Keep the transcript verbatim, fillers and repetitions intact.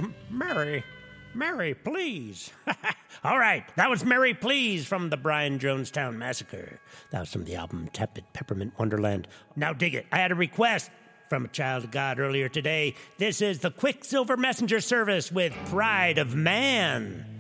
Mary. Mary, please. All right, that was Mary Please from the Brian Jonestown Massacre. That was from the album Tepid Peppermint Wonderland. Now dig it. I had a request from a child of God earlier today. This is the Quicksilver Messenger Service with Pride of Man.